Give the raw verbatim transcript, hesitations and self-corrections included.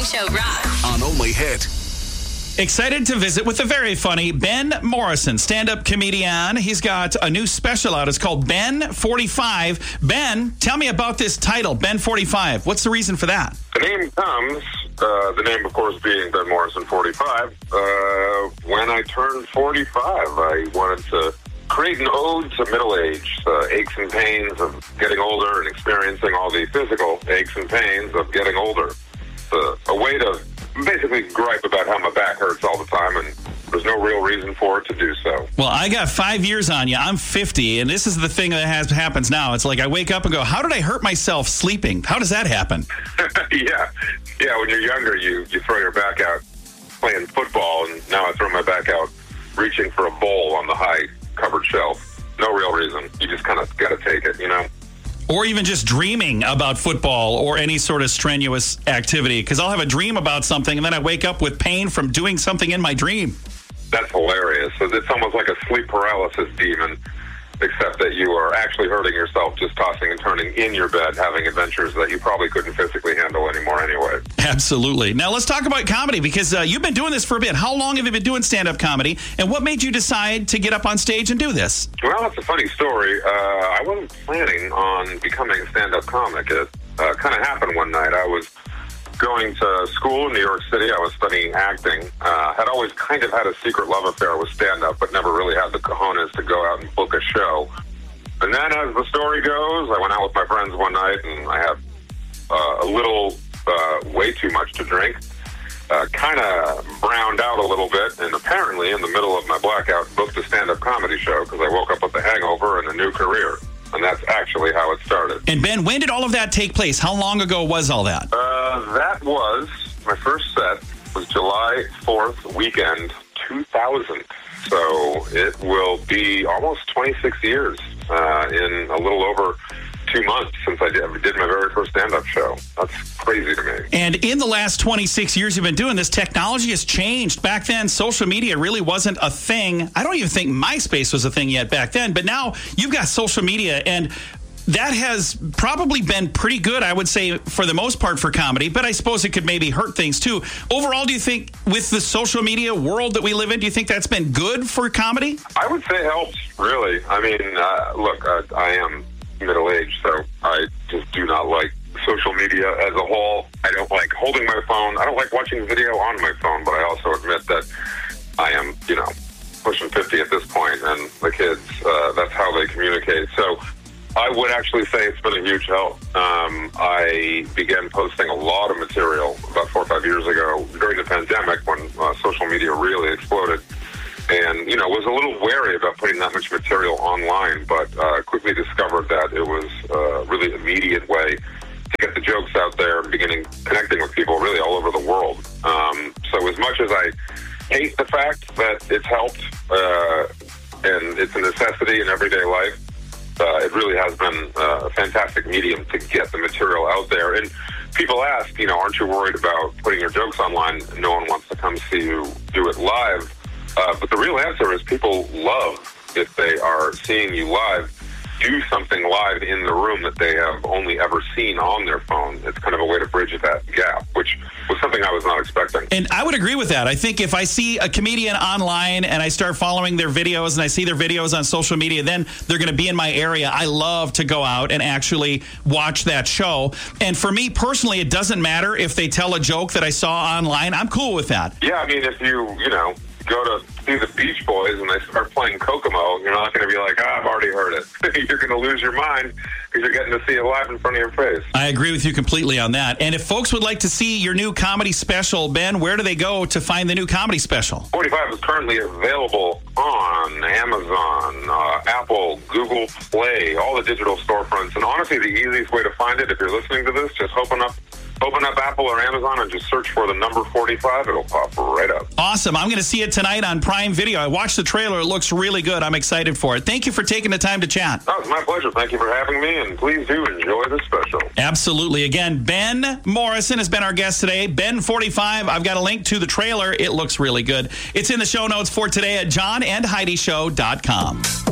Morning Show rocks. On Only Hit. Excited to visit with the very funny Ben Morrison, stand-up comedian. He's got a new special out. It's called Ben forty-five. Ben, tell me about this title, Ben forty-five. What's the reason for that? The name comes, uh, the name, of course, being Ben Morrison forty-five. Uh, when I turned forty-five, I wanted to create an ode to middle age, the aches and pains of getting older and experiencing all the physical aches and pains of getting older. Uh, a way to basically gripe about how my back hurts all the time, and there's no real reason for it to do so. Well, I got five years on you. I'm fifty, and this is the thing that has happens now. It's like I wake up and go, how did I hurt myself sleeping? How does that happen? yeah. Yeah, when you're younger, you, you throw your back out playing football, and now I throw my back out reaching for a bowl on the high covered shelf. No real reason. You just kind of got to take it, you know? Or even just dreaming about football or any sort of strenuous activity. Because I'll have a dream about something, and then I wake up with pain from doing something in my dream. That's hilarious. So it's almost like a sleep paralysis demon, except that you are actually hurting yourself just tossing and turning in your bed, having adventures that you probably couldn't physically handle anymore anyway. Absolutely. Now, let's talk about comedy, because uh, you've been doing this for a bit. How long have you been doing stand-up comedy, and what made you decide to get up on stage and do this? Well, that's a funny story. Uh, I wasn't planning on becoming a stand-up comic. It uh, kind of happened one night. I was going to school in New York City. I was studying acting. Uh, had always kind of had a secret love affair with stand-up, but never really had the cojones to go out and book a show. And then, as the story goes, I went out with my friends one night, and I had uh, a little, uh, way too much to drink. Uh, kind of browned out a little bit, and apparently, in the middle of my blackout, booked a stand-up comedy show because I woke up with a hangover and a new career. And that's actually how it started. And Ben, when did all of that take place? How long ago was all that? Uh, that was, my first set was July fourth weekend, two thousand. So it will be almost twenty-six years uh, in a little over two months since I did, did my very first stand-up show. That's crazy to me. And in the last twenty-six years you've been doing this, technology has changed. Back then, social media really wasn't a thing. I don't even think MySpace was a thing yet back then. But now you've got social media, and that has probably been pretty good, I would say, for the most part for comedy. But I suppose it could maybe hurt things, too. Overall, do you think with the social media world that we live in, do you think that's been good for comedy? I would say it helps, really. I mean, uh, look, uh, I am middle-aged, so I just do not like social media as a whole. I don't like holding my phone. I don't like watching video on my phone, but I also admit that I am, you know, pushing fifty at this point, and the kids, uh, that's how they communicate. So I would actually say it's been a huge help. Um, I began posting a lot of material about four or five years ago during the pandemic when uh, social media really exploded. And, you know, was a little wary about putting that much material online, but uh, quickly discovered that it was a really immediate way to get the jokes out there and beginning connecting with people really all over the world. Um, so as much as I hate the fact that it's helped uh, and it's a necessity in everyday life, uh, it really has been uh, a fantastic medium to get the material out there. And people ask, you know, aren't you worried about putting your jokes online? No one wants to come see you do it live. Uh, but the real answer is people love, if they are seeing you live, do something live in the room that they have only ever seen on their phone. It's kind of a way to bridge that gap, which was something I was not expecting. And I would agree with that. I think if I see a comedian online and I start following their videos and I see their videos on social media, then they're going to be in my area. I love to go out and actually watch that show. And for me personally, it doesn't matter if they tell a joke that I saw online. I'm cool with that. Yeah, I mean, if you, you know, go to see the Beach Boys and they start playing Kokomo, you're not going to be like, oh, I've already heard it. You're going to lose your mind because you're getting to see it live in front of your face. I agree with you completely on that. And if folks would like to see your new comedy special, Ben, where do they go to find the new comedy special? forty-five is currently available on Amazon, uh, Apple, Google Play, all the digital storefronts. And honestly, the easiest way to find it, if you're listening to this, just open up Open up Apple or Amazon and just search for the number forty-five. It'll pop right up. Awesome. I'm going to see it tonight on Prime Video. I watched the trailer. It looks really good. I'm excited for it. Thank you for taking the time to chat. Oh, it's my pleasure. Thank you for having me, and please do enjoy the special. Absolutely. Again, Ben Morrison has been our guest today. Ben forty-five. I've got a link to the trailer. It looks really good. It's in the show notes for today at john and heidi show dot com.